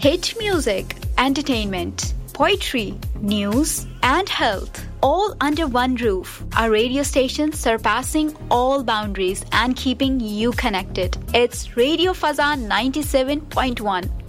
hit music, entertainment, poetry, news, and health, all under one roof. Our radio station surpassing all boundaries and keeping you connected. It's Radio Fazan 97.1.